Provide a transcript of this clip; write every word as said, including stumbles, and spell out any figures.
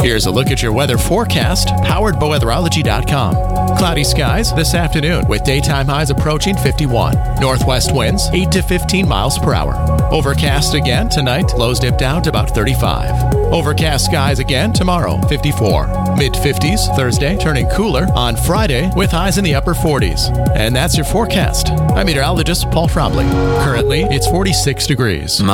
Here's a look at your weather forecast, powered by weatherology dot com. Cloudy skies this afternoon with daytime highs approaching fifty-one. Northwest winds eight to fifteen miles per hour. Overcast again tonight, lows dip down to about thirty-five. Overcast skies again tomorrow, fifty-four. mid-fifties Thursday, turning cooler on Friday with highs in the upper forties. And that's your forecast. I'm meteorologist Paul Trombley. Currently, it's forty-six degrees.